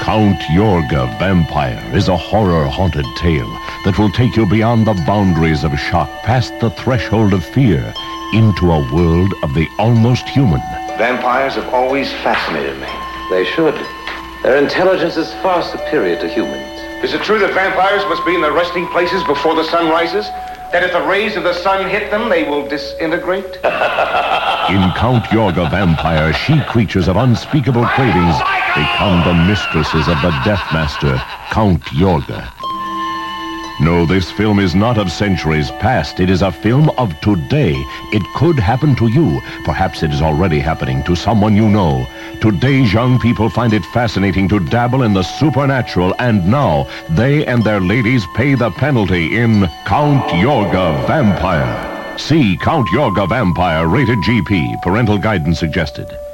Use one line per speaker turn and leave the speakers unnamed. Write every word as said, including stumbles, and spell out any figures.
Count Yorga Vampire is a horror-haunted tale that will take you beyond the boundaries of shock, past the threshold of fear, into a world of the almost human.
Vampires have always fascinated me.
They should. Their intelligence is far superior to humans.
Is it true that vampires must be in their resting places before the sun rises? That if the rays of the sun hit them, they will disintegrate?
In Count Yorga Vampire, she-creatures of unspeakable cravings become the mistresses of the Death Master, Count Yorga. No, this film is not of centuries past. It is a film of today. It could happen to you. Perhaps it is already happening to someone you know. Today's young people find it fascinating to dabble in the supernatural, and now they and their ladies pay the penalty in Count Yorga Vampire. See Count Yorga Vampire, rated G P. Parental guidance suggested.